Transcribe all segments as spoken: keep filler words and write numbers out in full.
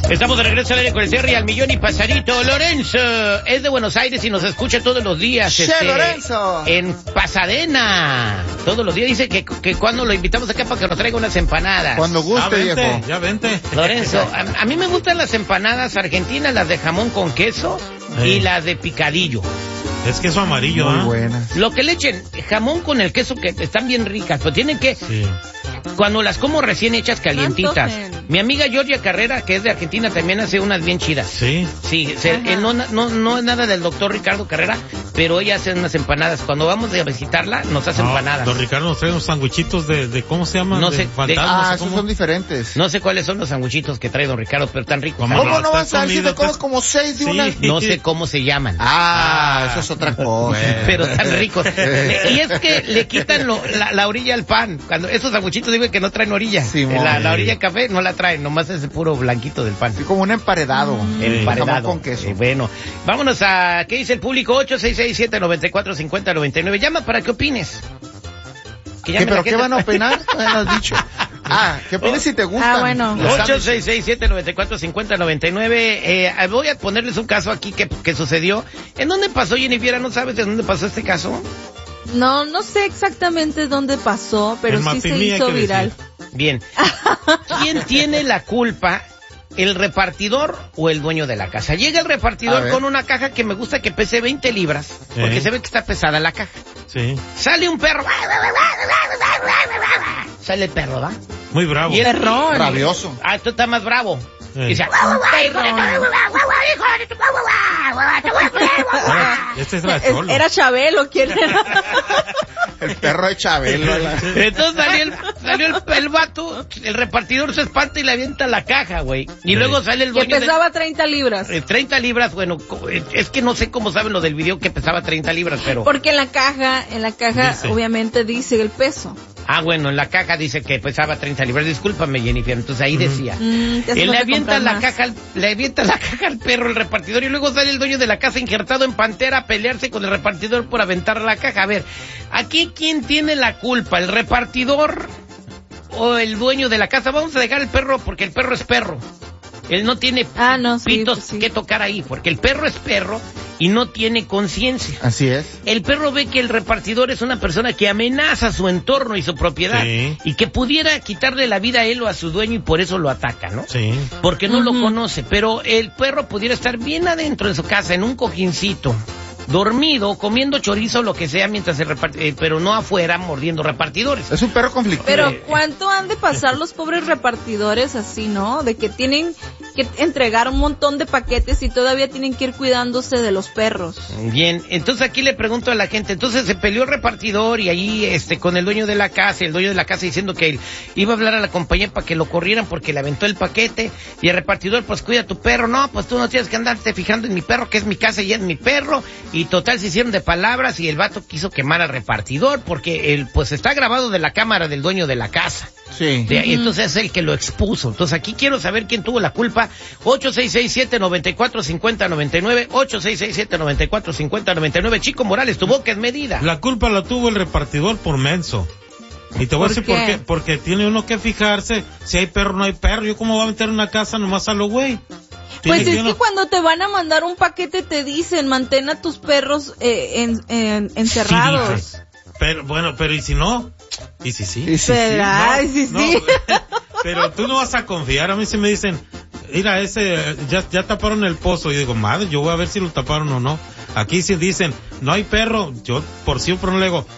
Estamos de regreso al aire con el Terry al millón y pasadito. Lorenzo es de Buenos Aires y nos escucha todos los días. Che, este, Lorenzo. En Pasadena. Todos los días dice que, que cuando lo invitamos acá para que nos traiga unas empanadas. Cuando guste, ya vente, viejo. ya vente. Lorenzo, a, a mí me gustan las empanadas argentinas, las de jamón con queso Sí. y las de picadillo. Es queso amarillo, Muy ¿ah? buenas. Lo que le echen, jamón con el queso, que están bien ricas, pero tienen que... Sí. Cuando las como recién hechas, calientitas. antojen. Mi amiga Georgia Carrera, que es de Argentina, también hace unas bien chidas. Sí. Sí, se- eh, no, no, no es nada del doctor Ricardo Carrera, pero ella hace unas empanadas. Cuando vamos a visitarla, nos hace No, empanadas. Don Ricardo nos trae unos sanguichitos de, de, ¿cómo se llaman? No De sé, de- fantasmas, Ah, ¿o esos cómo? son diferentes. No sé cuáles son los sanguchitos que trae don Ricardo, pero tan ricos. ¿Cómo ¿sabes? ¿Cómo no está vas a ver si comido, te comes está- como seis de Sí. una? No sé cómo se llaman. Ah, eso es otra cosa. Pero tan ricos. Le- y es que le quitan lo- la, la orilla al pan. Cuando esos sanguchitos dicen que no traen orilla. Sí, mo. la, la orilla de café no la traen, nomás es el puro blanquito del pan. Sí, como un emparedado. El Jamón emparedado. con queso. Eh, bueno, vámonos a... ¿Qué dice el público? ocho seis seis siete nueve cuatro cinco cero nueve nueve. Llama para que opines. Que ¿Qué, llame la ¿Pero qué gente. van a opinar? Todavía no has dicho. Ah, ¿qué opinas si te gustan? Ah, bueno. Los ocho sándwiches. seis seis siete nueve cuatro cinco cero nueve nueve. Eh, voy a ponerles un caso aquí que, que sucedió. ¿En dónde pasó, Jennifer? ¿No sabes de dónde pasó este caso? No, no sé exactamente dónde pasó, pero En sí se Mapimí hay hizo que viral. decir. Bien. ¿Quién tiene la culpa? ¿El repartidor o el dueño de la casa? Llega el A repartidor ver. con una caja que me gusta que pese veinte libras, porque Eh. se ve que está pesada la caja. Sí. Sale un perro. Sale el perro, ¿va? Muy bravo. Y el- Perrón. Rabioso. Ah, esto está más bravo. Eh. Y dice, Ah, este es la Es- Cholo. Era Chabelo, ¿quién era? El perro de Chabelo. la- entonces salió el, salió el, el vato, el repartidor se espanta y le avienta la caja, güey. Y Sí. luego sale el Que dueño de... pesaba treinta libras. eh, treinta libras, bueno, co- eh, es que no sé cómo saben lo del video que pesaba treinta libras, pero... Porque en la caja, en la caja Dice. obviamente dice el peso. Ah, bueno, en la caja dice que pesaba treinta libras. Discúlpame, Jennifer, entonces ahí decía. Mm, te hace Él le falta avienta comprar la más. caja, al- le avienta la caja al perro, el repartidor, y luego sale el dueño de la casa injertado en pantera a pelearse con el repartidor por aventar la caja. A ver, ¿aquí quién tiene la culpa? ¿El repartidor o el dueño de la casa? Vamos a dejar el perro porque el perro es perro. Él no tiene Ah, no, sí, pitos pues sí. que tocar ahí, porque el perro es perro y no tiene conciencia. Así es. El perro ve que el repartidor es una persona que amenaza su entorno y su propiedad Sí. y que pudiera quitarle la vida a él o a su dueño y por eso lo ataca, ¿no? Sí. Porque no lo Ujú. conoce, pero el perro pudiera estar bien adentro de su casa, en un cojincito, dormido, comiendo chorizo o lo que sea mientras se reparte, eh, pero no afuera mordiendo repartidores. Es un perro conflictivo. Pero ¿cuánto han de pasar los pobres repartidores así, no? De que tienen que entregar un montón de paquetes y todavía tienen que ir cuidándose de los perros. Bien, entonces aquí le pregunto a la gente, entonces se peleó el repartidor y ahí este con el dueño de la casa, el dueño de la casa diciendo que él iba a hablar a la compañía para que lo corrieran porque le aventó el paquete y el repartidor pues cuida a tu perro, no, pues tú no tienes que andarte fijando en mi perro, que es mi casa y es mi perro, y total se hicieron de palabras y el vato quiso quemar al repartidor porque él pues está grabado de la cámara del dueño de la casa. Sí. De ahí, entonces es el que lo expuso. Entonces aquí quiero saber quién tuvo la culpa. ocho seis seis siete nueve cuatro cinco cero nueve nueve, ocho seis seis siete nueve cuatro cinco cero nueve nueve. Chico Morales, tu boca es medida. La culpa la tuvo el repartidor por menso. Y te voy a ¿Por decir por qué? qué. Porque tiene uno que fijarse si hay perro o no hay perro. Yo cómo voy a meter en una casa nomás a lo güey. Pues Tiene es uno- que cuando te van a mandar un paquete te dicen, mantén a tus perros eh, en, en- encerrados. Sí, dice. Pero, bueno, pero ¿y si no? ¿Y si sí? Sí, sí, sí. ¿Verdad? No, sí, no, sí. pero tú no vas a confiar. A mí sí me dicen, mira, ese, ya, ya taparon el pozo. Y digo, madre, yo voy a ver si lo taparon o no. Aquí sí dicen, no hay perro. Yo por sí por no le digo,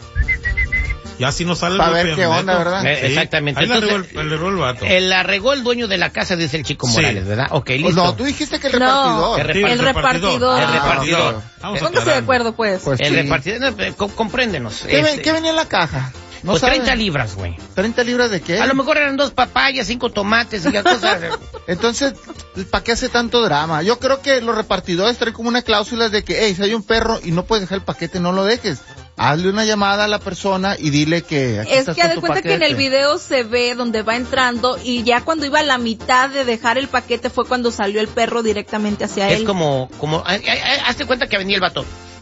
ya si no sale Pa' el ver golpe, qué me onda, meto. ¿verdad? Eh, exactamente. Ahí la regó Entonces, el, le regó el vato. El arregó el dueño de la casa, dice el Chico Sí. Morales, ¿verdad? Ok, listo. No, tú dijiste que el No. repartidor. El Sí, El repartidor. El repartidor. Ah, Vamos Póngase de aclarando. acuerdo, pues. Pues El sí. repartidor, no, eh, co- compréndenos. ¿Qué, ve- Este, qué venía en la caja? No pues saben. treinta libras, güey. ¿treinta libras de qué? A lo mejor eran dos papayas, cinco tomates y las cosas. Entonces, ¿para qué hace tanto drama? Yo creo que los repartidores traen como una cláusula de que, hey, si hay un perro y no puedes dejar el paquete, no lo dejes. Hazle una llamada a la persona y dile que aquí Es estás que con haz de tu cuenta que en paquete. el video se ve donde va entrando y ya cuando iba a la mitad de dejar el paquete fue cuando salió el perro directamente hacia Es él. como, como, ay, ay, ay, hazte cuenta que venía el vato.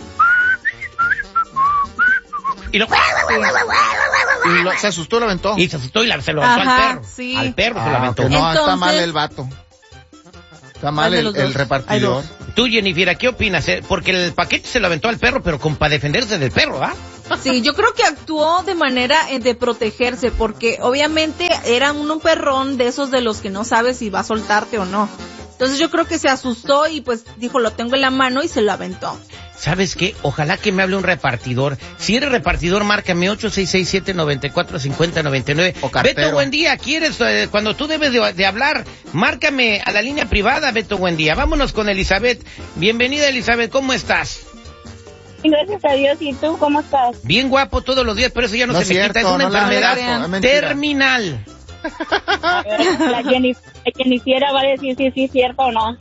Y lo, Y lo- se asustó y lo aventó. y se asustó y la- se lo aventó Ajá, al perro. sí. Al perro se lo Ah, aventó. ok, no, está Entonces- mal el vato. Está mal ¿Cuál de el, los el dos? repartidor. Hay Tú, Jennifer, ¿qué opinas? eh? Porque el paquete se lo aventó al perro, pero con para defenderse del perro, ¿ah? Sí, yo creo que actuó de manera eh, de protegerse, porque obviamente era un, un perrón de esos de los que no sabes si va a soltarte o no. Entonces yo creo que se asustó y pues dijo, lo tengo en la mano y se lo aventó. ¿Sabes qué? Ojalá que me hable un repartidor. Si eres repartidor, márcame ocho seis seis siete, nueve cuatro cinco cero nueve nueve. O cartero. Beto, buen día. ¿Quieres, eh, cuando tú debes de, de hablar, márcame a la línea privada, Beto, buen día. Vámonos con Elizabeth. Bienvenida, Elizabeth. ¿Cómo estás? Gracias a Dios. ¿Y tú cómo estás? Bien guapo todos los días, pero eso ya no, No se es me cierto, quita. Es una no la enfermedad hagas, es mentira. terminal. A ver, la Jennifer, la Jennifer va a decir si sí es cierto o no.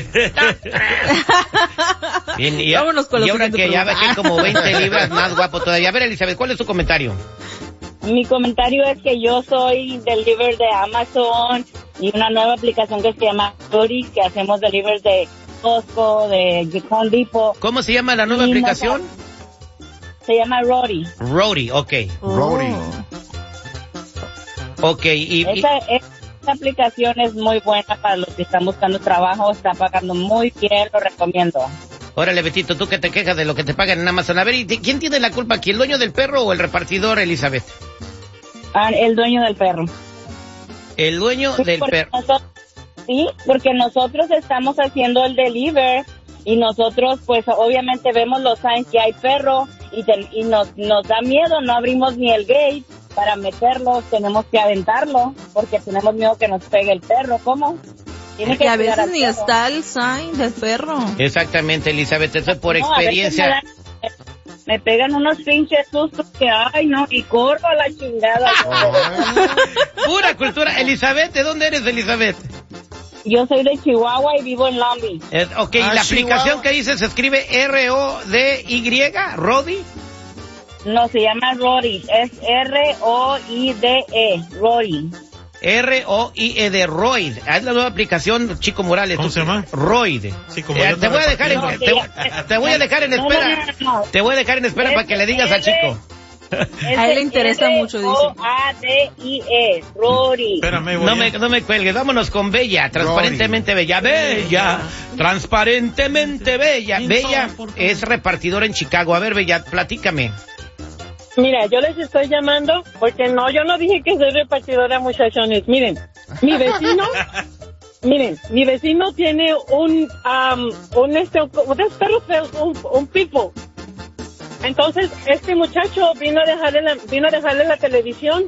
Bien, y, Vámonos con la y ahora siguiente que ya pregunta. bajé como veinte libras más guapo todavía. A ver, Elizabeth, ¿cuál es tu comentario? Mi comentario es que yo soy deliver de Amazon y una nueva aplicación que se llama Rory, que hacemos deliver de Costco, de Home Depot. ¿Cómo se llama la nueva Y aplicación? nos- Se llama Rory. Rory, ok. Rory. Ok, y... y- Esa, esa aplicación es muy buena para los que están buscando trabajo, está pagando muy bien, lo recomiendo. Órale, Betito, tú que te quejas de lo que te pagan en Amazon. A ver, ¿y ¿quién tiene la culpa aquí? ¿El dueño del perro o el repartidor, Elizabeth? Ah, el dueño del perro. El dueño Sí, del porque perro. nosotros- sí, porque nosotros estamos haciendo el deliver y nosotros pues obviamente vemos los signs que hay perro y, te- y nos, nos da miedo, no abrimos ni el gate para meterlo, tenemos que aventarlo porque tenemos miedo que nos pegue el perro. ¿Cómo? Tiene que Y a cuidar veces al ni perro. está el sign del perro. Exactamente, Elizabeth, eso es por No, a veces experiencia. Me, dan- me pegan unos pinches sustos que ay no y corro a la chingada. Pura cultura. Elizabeth, ¿de dónde eres, Elizabeth? Yo soy de Chihuahua y vivo en Long Beach. Eh, ok, ¿y Ah, la aplicación Chihuahua. que dice se escribe R O D Y, Rodi? No, se llama Rory, es R O I D E, Rory. R O I E de Roid. Es la nueva aplicación, Chico Morales. ¿Cómo Tú- se llama? Roid. Sí, como Eh, yo te ando voy a dejar en, te, repartiendo. te voy a dejar en No, no, espera. no, no. Te voy a dejar en espera para que le digas al chico. A él le interesa mucho, dice. R O A D I E, Rory. Espérame, voy No a- me, no me cuelgues, vámonos con Bella, transparentemente Bella, Bella, transparentemente Bella, Bella es repartidora en Chicago. A ver, Bella, platícame. Mira, yo les estoy llamando porque no, yo no dije que soy repartidora, muchachones. Miren, mi vecino, miren, mi vecino tiene un, um, un este, un, un, un, un pitbull. Entonces, este muchacho vino a dejarle la, vino a dejarle la televisión.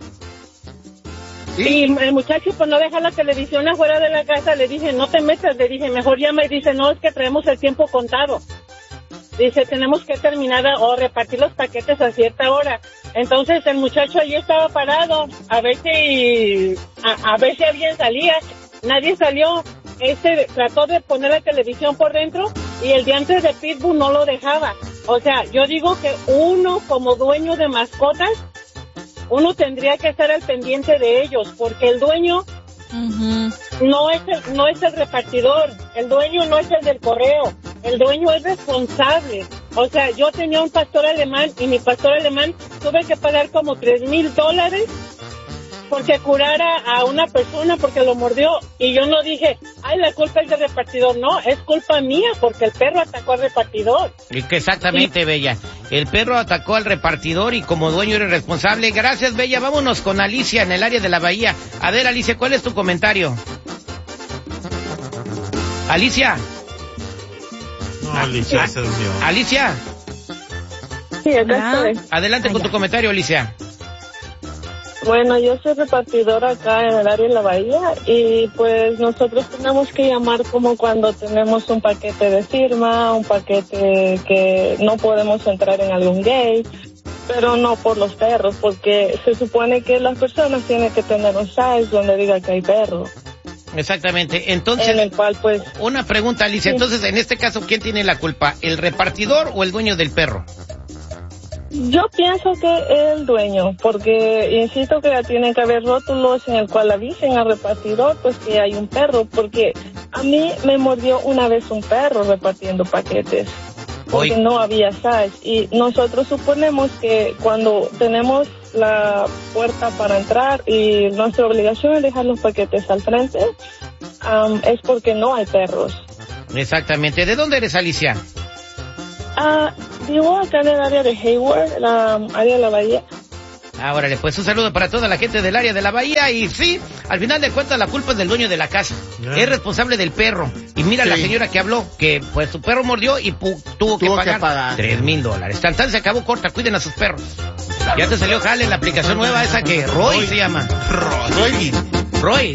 Y el muchacho, pues no deja la televisión afuera de la casa, le dije, no te metas, le dije, mejor llama, y dice, no, es que traemos el tiempo contado. Dice, tenemos que terminar a- o repartir los paquetes a cierta hora. Entonces el muchacho allí estaba parado, a ver si, a, a ver si alguien salía. Nadie salió. Este trató de poner la televisión por dentro y el diantre de Pitbull no lo dejaba. O sea, yo digo que uno como dueño de mascotas, uno tendría que estar al pendiente de ellos, porque el dueño Ujú. no es el, no es el repartidor, el dueño no es el del correo, el dueño es responsable. O sea, yo tenía un pastor alemán y mi pastor alemán tuve que pagar como tres mil dólares porque curara a una persona porque lo mordió, y yo no dije, ay, la culpa es del repartidor. No, es culpa mía porque el perro atacó al repartidor. Y que exactamente, Bella. El perro atacó al repartidor y como dueño eres responsable. Gracias, Bella. Vámonos con Alicia en el área de la Bahía. A ver, Alicia, ¿cuál es tu comentario? Alicia, No, Alicia, ese es mío. Alicia, Sí, acá Ah. estoy. adelante con tu comentario, Alicia. Bueno, yo soy repartidora acá en el área de la bahía y pues nosotros tenemos que llamar como cuando tenemos un paquete de firma, un paquete que no podemos entrar en algún gate, pero no por los perros, porque se supone que las personas tienen que tener un size donde diga que hay perro, Exactamente. Entonces, en el cual pues una pregunta, Alicia. Sí. Entonces, en este caso, ¿quién tiene la culpa? ¿El repartidor o el dueño del perro? yo pienso que el dueño, porque insisto que tiene que haber rótulos en el cual avisen al repartidor pues que hay un perro, porque a mí me mordió una vez un perro repartiendo paquetes, porque Oy. no había size, y nosotros suponemos que cuando tenemos la puerta para entrar y nuestra obligación es dejar los paquetes al frente, um, es porque no hay perros. Exactamente. ¿De dónde eres, Alicia? Ah, vivo acá en el área de Hayward, la um, área de la bahía. Ah, órale, pues un saludo para toda la gente del área de la bahía. Y sí, al final de cuentas la culpa es del dueño de la casa. Yeah. Es responsable del perro. Y mira sí. la señora que habló, que pues su perro mordió y pu- tuvo, tuvo que pagar, que pagar tres mil dólares. Tan tan se acabó corta, cuiden a sus perros. Ya te salió jale la aplicación nueva esa que Roy, Roy se llama. Roy. Roy.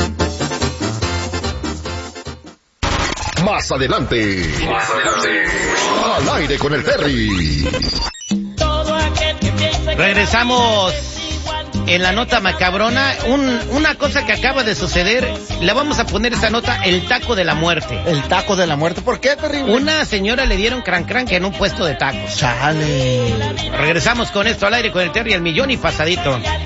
Más adelante. Más adelante. Al aire con el Terry. Regresamos en la nota macabrona. Un, una cosa que acaba de suceder, le vamos a poner esta nota, el taco de la muerte. El taco de la muerte, ¿por qué, terrible? Una señora le dieron cran cran que en un puesto de tacos. Chale. Regresamos con esto al aire con el Terry, el millón y pasadito.